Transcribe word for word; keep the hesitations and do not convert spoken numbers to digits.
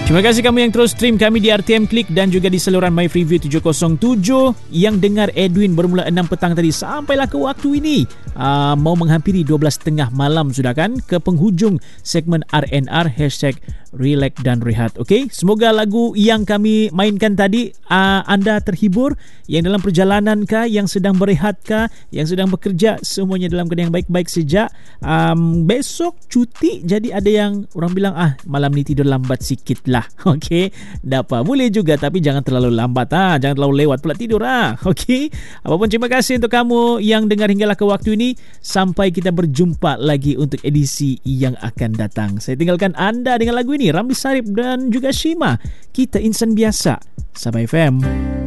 Terima kasih kamu yang terus stream kami di R T M Click dan juga di saluran My Freeview tujuh kosong tujuh. Yang dengar Edwin bermula enam petang tadi sampailah ke waktu ini. Uh, mau menghampiri dua belas tiga puluh malam sudah kan, ke penghujung segmen R N R hashtag Relax dan Rehat. Okey, semoga lagu yang kami mainkan tadi uh, anda terhibur. Yang dalam perjalanan kah, yang sedang berehat kah, yang sedang bekerja, semuanya dalam keadaan yang baik-baik sejak. Um, besok cuti, jadi ada yang orang bilang ah malam ni tidur lambat sikit lah. Okey, dapat boleh juga, tapi jangan terlalu lambat ah, jangan terlalu lewat pula tidur ah. Okey, apapun terima kasih untuk kamu yang dengar hinggalah ke waktu ini. Sampai kita berjumpa lagi untuk edisi yang akan datang. Saya tinggalkan anda dengan lagu ini, Ramli Sarip dan juga Shima. Kita insan biasa. Sabah F M.